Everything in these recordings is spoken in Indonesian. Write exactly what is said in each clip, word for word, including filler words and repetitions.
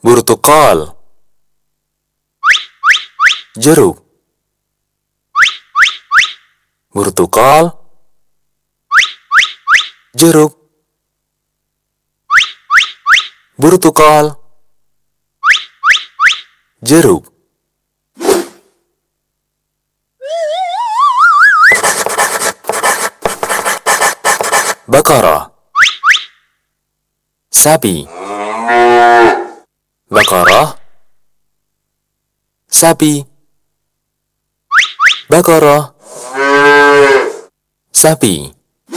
Burtukal. Jeruk. Burtukal. Jeruk. Burtukal. Jeruk. Bakara. Sapi. Bakara. Sapi. Bakara. Sapi.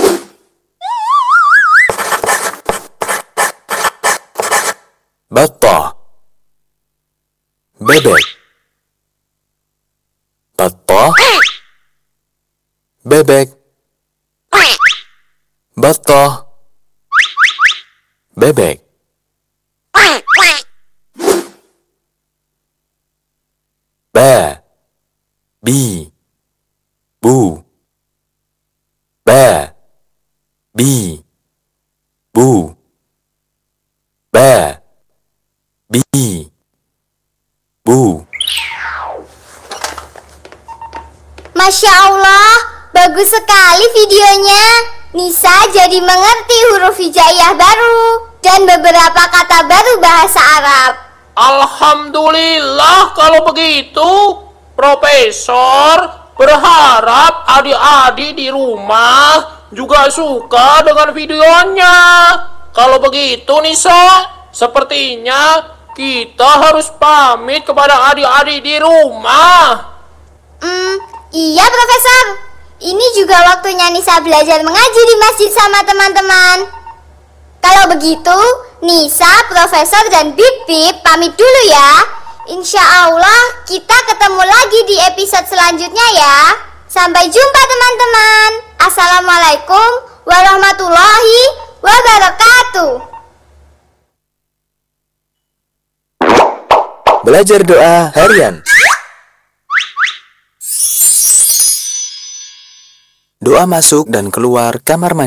Batta. Bebek. Batta. Bebek. Batta. Bebek. Ba. Bi. Bu. Ba. Bi. Bu. Ba. Bi. Bu. Masya Allah, bagus sekali videonya. Nisa jadi mengerti huruf hijaiyah baru dan beberapa kata baru bahasa Arab. Alhamdulillah kalau begitu. Profesor berharap adik-adik di rumah juga suka dengan videonya. Kalau begitu Nisa, sepertinya kita harus pamit kepada adik-adik di rumah. Hmm, iya Profesor. Ini juga waktunya Nisa belajar mengaji di masjid sama teman-teman. Kalau begitu, Nisa, Profesor, dan Bip Bip pamit dulu ya. Insya Allah kita ketemu lagi di episode selanjutnya ya. Sampai jumpa teman-teman. Assalamualaikum warahmatullahi wabarakatuh. Belajar doa harian. Doa masuk dan keluar kamar mandi.